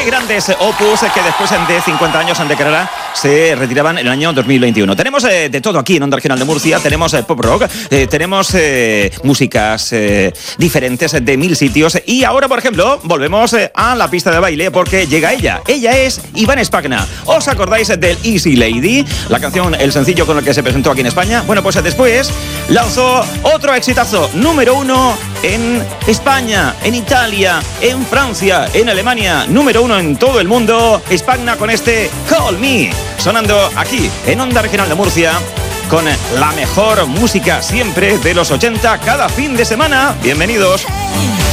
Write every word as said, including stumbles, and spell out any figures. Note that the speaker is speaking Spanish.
Qué grandes opus que después de cincuenta años de carrera se retiraban en el año dos mil veintiuno. Tenemos eh, de todo aquí en Onda Regional de Murcia. Tenemos eh, pop rock, eh, tenemos eh, músicas eh, diferentes de mil sitios. Y ahora, por ejemplo, volvemos eh, a la pista de baile porque llega ella. Ella es Iván Espagna. ¿Os acordáis del Easy Lady? La canción, el sencillo con el que se presentó aquí en España. Bueno, pues después lanzó otro exitazo, número uno en España, en Italia, en Francia, en Alemania, número uno en todo el mundo. Espagna con este Call Me, sonando aquí en Onda Regional de Murcia, con la mejor música siempre de los ochenta cada fin de semana. Bienvenidos.